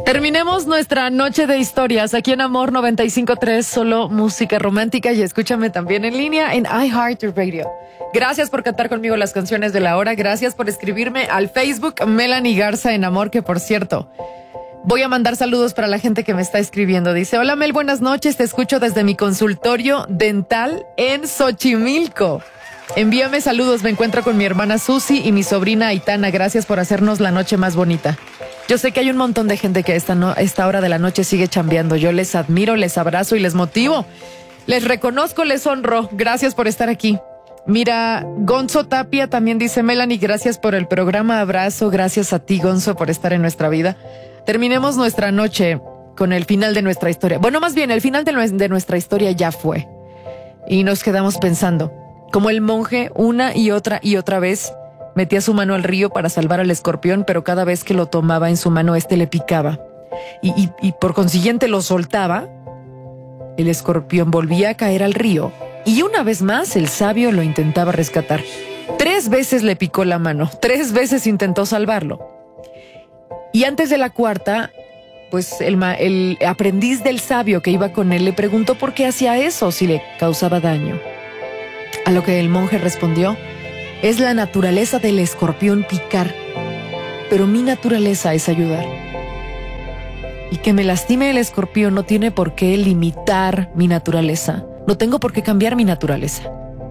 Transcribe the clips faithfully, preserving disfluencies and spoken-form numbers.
Terminemos nuestra noche de historias aquí en Amor noventa y cinco punto tres, solo música romántica, y escúchame también en línea en iHeartRadio. Gracias por cantar conmigo las canciones de la hora, gracias por escribirme al Facebook Melanie Garza en Amor, que por cierto, voy a mandar saludos para la gente que me está escribiendo. Dice, hola Mel, buenas noches, te escucho desde mi consultorio dental en Xochimilco. Envíame saludos, me encuentro con mi hermana Susi y mi sobrina Aitana, gracias por hacernos la noche más bonita. Yo sé que hay un montón de gente que a esta, no, esta hora de la noche sigue chambeando. Yo les admiro, les abrazo y les motivo. Les reconozco, les honro. Gracias por estar aquí. Mira, Gonzo Tapia también dice, Melanie, gracias por el programa. Abrazo, gracias a ti, Gonzo, por estar en nuestra vida. Terminemos nuestra noche con el final de nuestra historia. Bueno, más bien, el final de, de nuestra historia ya fue. Y nos quedamos pensando, como el monje una y otra y otra vez metía su mano al río para salvar al escorpión, pero cada vez que lo tomaba en su mano, este le picaba. Y, y, y por consiguiente lo soltaba. El escorpión volvía a caer al río. Y una vez más, el sabio lo intentaba rescatar. Tres veces le picó la mano. Tres veces intentó salvarlo. Y antes de la cuarta, pues el, el aprendiz del sabio que iba con él le preguntó por qué hacía eso si le causaba daño. A lo que el monje respondió, es la naturaleza del escorpión picar, pero mi naturaleza es ayudar. Y que me lastime el escorpión no tiene por qué limitar mi naturaleza. No tengo por qué cambiar mi naturaleza.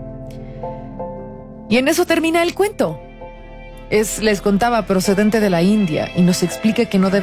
Y en eso termina el cuento. Es, les contaba, procedente de la India, y nos explica que no debe